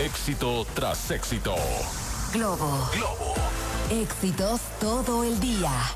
Éxito tras éxito. Globo. Éxitos todo el día.